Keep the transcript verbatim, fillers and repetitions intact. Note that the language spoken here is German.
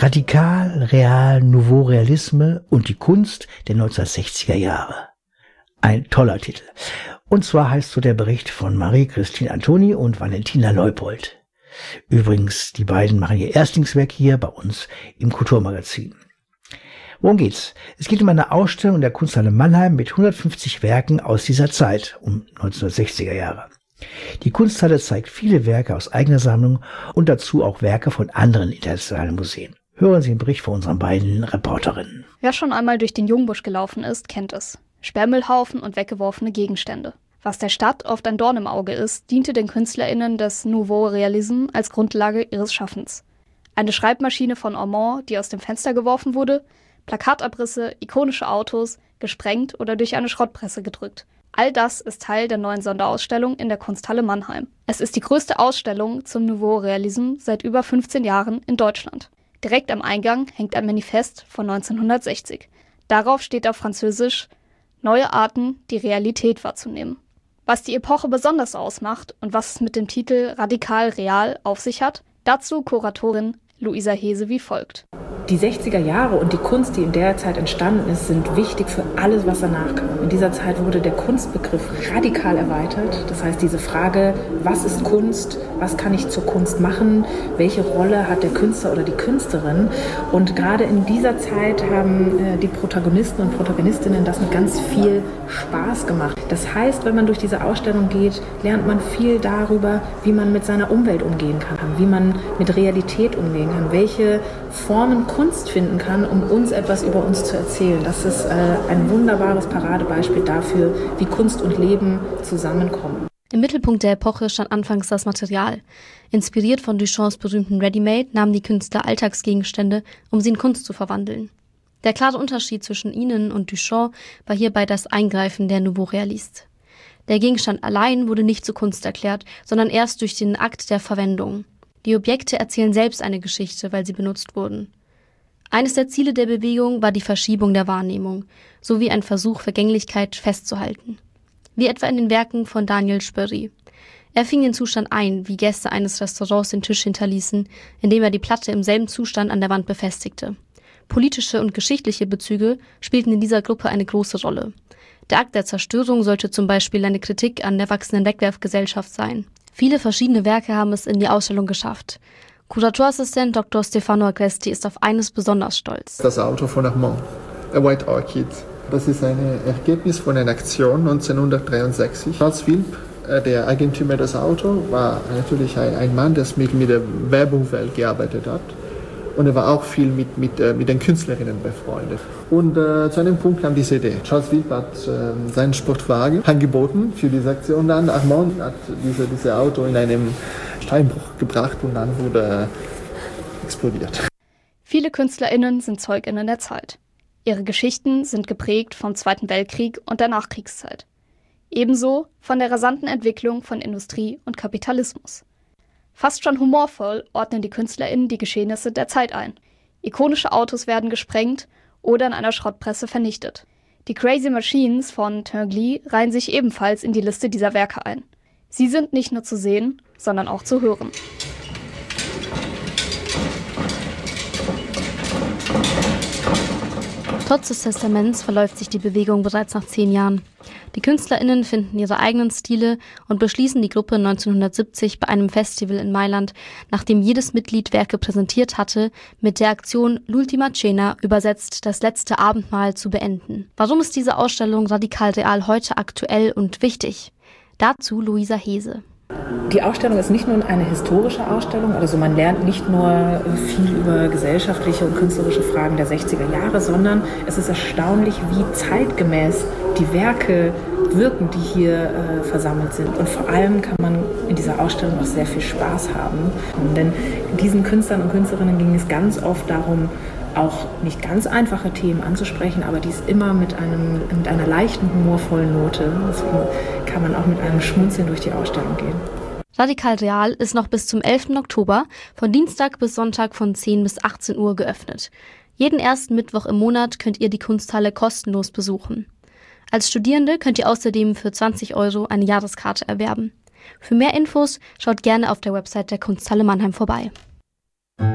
Radikal, Real, Nouveau Realisme und die Kunst der neunzehnhundertsechziger Jahre. Ein toller Titel. Und zwar heißt so der Bericht von Marie-Christine Antoni und Valentina Leupold. Übrigens, die beiden machen ihr Erstlingswerk hier bei uns im Kulturmagazin. Worum geht's? Es geht um eine Ausstellung der Kunsthalle Mannheim mit hundertfünfzig Werken aus dieser Zeit, um neunzehnhundertsechziger Jahre. Die Kunsthalle zeigt viele Werke aus eigener Sammlung und dazu auch Werke von anderen internationalen Museen. Hören Sie den Bericht von unseren beiden Reporterinnen. Wer schon einmal durch den Jungbusch gelaufen ist, kennt es. Sperrmüllhaufen und weggeworfene Gegenstände. Was der Stadt oft ein Dorn im Auge ist, diente den KünstlerInnen des Nouveau Realisme als Grundlage ihres Schaffens. Eine Schreibmaschine von Ormond, die aus dem Fenster geworfen wurde, Plakatabrisse, ikonische Autos, gesprengt oder durch eine Schrottpresse gedrückt. All das ist Teil der neuen Sonderausstellung in der Kunsthalle Mannheim. Es ist die größte Ausstellung zum Nouveau Realisme seit über fünfzehn Jahren in Deutschland. Direkt am Eingang hängt ein Manifest von neunzehnhundertsechzig. Darauf steht auf Französisch: Neue Arten, die Realität wahrzunehmen. Was die Epoche besonders ausmacht und was es mit dem Titel Radikal Real auf sich hat, dazu Kuratorin Luisa Hese wie folgt. Die sechziger Jahre und die Kunst, die in der Zeit entstanden ist, sind wichtig für alles, was danach kam. In dieser Zeit wurde der Kunstbegriff radikal erweitert. Das heißt, diese Frage, was ist Kunst, was kann ich zur Kunst machen, welche Rolle hat der Künstler oder die Künstlerin. Und gerade in dieser Zeit haben äh, die Protagonisten und Protagonistinnen das mit ganz viel Spaß gemacht. Das heißt, wenn man durch diese Ausstellung geht, lernt man viel darüber, wie man mit seiner Umwelt umgehen kann, wie man mit Realität umgehen kann, welche Formen Kunst finden kann, um uns etwas über uns zu erzählen. Das ist äh, ein wunderbares Paradebeispiel dafür, wie Kunst und Leben zusammenkommen. Im Mittelpunkt der Epoche stand anfangs das Material. Inspiriert von Duchamps berühmten Ready-Made nahmen die Künstler Alltagsgegenstände, um sie in Kunst zu verwandeln. Der klare Unterschied zwischen ihnen und Duchamp war hierbei das Eingreifen der Nouveau Realiste. Der Gegenstand allein wurde nicht zur Kunst erklärt, sondern erst durch den Akt der Verwendung. Die Objekte erzählen selbst eine Geschichte, weil sie benutzt wurden. Eines der Ziele der Bewegung war die Verschiebung der Wahrnehmung, sowie ein Versuch, Vergänglichkeit festzuhalten. Wie etwa in den Werken von Daniel Spörri. Er fing den Zustand ein, wie Gäste eines Restaurants den Tisch hinterließen, indem er die Platte im selben Zustand an der Wand befestigte. Politische und geschichtliche Bezüge spielten in dieser Gruppe eine große Rolle. Der Akt der Zerstörung sollte zum Beispiel eine Kritik an der wachsenden Wegwerfgesellschaft sein. Viele verschiedene Werke haben es in die Ausstellung geschafft. Kuratorassistent Doktor Stefano Agresti ist auf eines besonders stolz. Das Auto von Armand, A White Orchid. Das ist ein Ergebnis von einer Aktion neunzehnhundertdreiundsechzig. Charles Philippe, der Eigentümer des Autos, war natürlich ein Mann, der mit, mit der Werbungswelt gearbeitet hat. Und er war auch viel mit, mit, mit den Künstlerinnen befreundet. Und äh, zu einem Punkt kam diese Idee. Charles Philippe hat äh, seinen Sportwagen angeboten für diese Aktion. Und dann Armand hat diese, diese Auto in einem Steinbruch gebracht und dann wurde er explodiert. Viele KünstlerInnen sind ZeugInnen der Zeit. Ihre Geschichten sind geprägt vom Zweiten Weltkrieg und der Nachkriegszeit. Ebenso von der rasanten Entwicklung von Industrie und Kapitalismus. Fast schon humorvoll ordnen die KünstlerInnen die Geschehnisse der Zeit ein. Ikonische Autos werden gesprengt oder in einer Schrottpresse vernichtet. Die Crazy Machines von Tinguely reihen sich ebenfalls in die Liste dieser Werke ein. Sie sind nicht nur zu sehen, sondern auch zu hören. Trotz des Testaments verläuft sich die Bewegung bereits nach zehn Jahren. Die KünstlerInnen finden ihre eigenen Stile und beschließen die Gruppe neunzehnhundertsiebzig bei einem Festival in Mailand, nachdem jedes Mitglied Werke präsentiert hatte, mit der Aktion L'ultima cena, übersetzt das letzte Abendmahl, zu beenden. Warum ist diese Ausstellung Radikal Real heute aktuell und wichtig? Dazu Luisa Hese. Die Ausstellung ist nicht nur eine historische Ausstellung, also man lernt nicht nur viel über gesellschaftliche und künstlerische Fragen der sechziger Jahre, sondern es ist erstaunlich, wie zeitgemäß die Werke wirken, die hier äh, versammelt sind. Und vor allem kann man in dieser Ausstellung auch sehr viel Spaß haben. Und denn diesen Künstlern und Künstlerinnen ging es ganz oft darum, auch nicht ganz einfache Themen anzusprechen, aber dies immer mit, einem, mit einer leichten, humorvollen Note. Deswegen kann man auch mit einem Schmunzeln durch die Ausstellung gehen. Radikal Real ist noch bis zum elften Oktober von Dienstag bis Sonntag von zehn bis achtzehn Uhr geöffnet. Jeden ersten Mittwoch im Monat könnt ihr die Kunsthalle kostenlos besuchen. Als Studierende könnt ihr außerdem für zwanzig Euro eine Jahreskarte erwerben. Für mehr Infos schaut gerne auf der Website der Kunsthalle Mannheim vorbei.